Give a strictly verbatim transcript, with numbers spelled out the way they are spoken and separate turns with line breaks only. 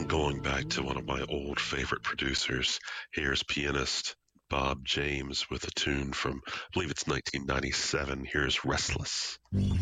Going back to one of my old favorite producers, here's pianist Bob James with a tune from, I believe it's nineteen ninety-seven. Here's Restless.